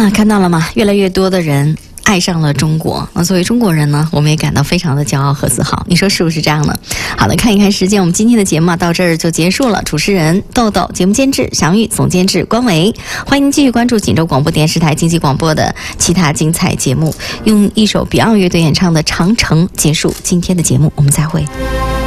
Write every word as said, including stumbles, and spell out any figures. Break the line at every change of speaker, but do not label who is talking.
啊，看到了吗？越来越多的人爱上了中国。那作为中国人呢，我们也感到非常的骄傲和自豪。你说是不是这样呢？好的，看一看时间，我们今天的节目啊到这儿就结束了。主持人豆豆，节目监制祥玉，总监制关维。欢迎继续关注锦州广播电视台经济广播的其他精彩节目。用一首 Beyond 乐队演唱的《长城》结束今天的节目，我们再会。